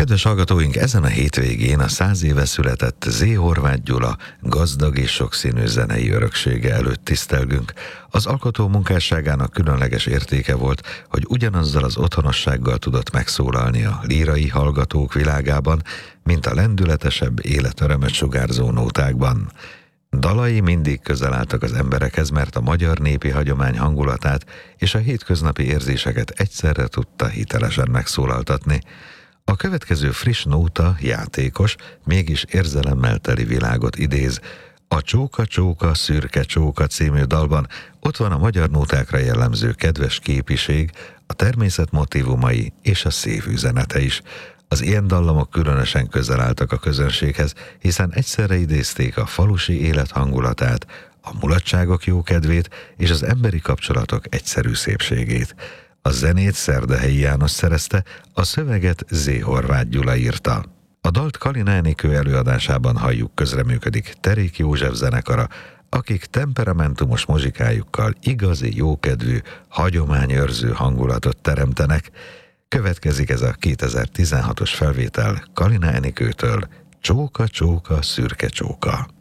Kedves hallgatóink, ezen a hétvégén a 100 éve született Z. Horváth Gyula gazdag és sokszínű zenei öröksége előtt tisztelgünk. Az alkotó munkásságának különleges értéke volt, hogy ugyanazzal az otthonossággal tudott megszólalni a lírai hallgatók világában, mint a lendületesebb életörömöt sugárzó nótákban. Dalai mindig közel álltak az emberekhez, mert a magyar népi hagyomány hangulatát és a hétköznapi érzéseket egyszerre tudta hitelesen megszólaltatni. A következő friss nóta játékos, mégis érzelemmel teli világot idéz. A Csóka Csóka Szürke Csóka című dalban ott van a magyar nótákra jellemző kedves képiség, a természet motívumai és a szép üzenete is. Az ilyen dallamok különösen közel álltak a közönséghez, hiszen egyszerre idézték a falusi élet hangulatát, a mulatságok jókedvét és az emberi kapcsolatok egyszerű szépségét. A zenét Szerdahelyi János szerezte, a szöveget Z. Horváth Gyula írta. A dalt Kalina Enikő előadásában halljuk, közreműködik Terék József zenekara, akik temperamentumos muzsikájukkal igazi, jókedvű, hagyományőrző hangulatot teremtenek. Következik ez a 2016-os felvétel Kalina Enikőtől, Csóka Csóka Szürke Csóka.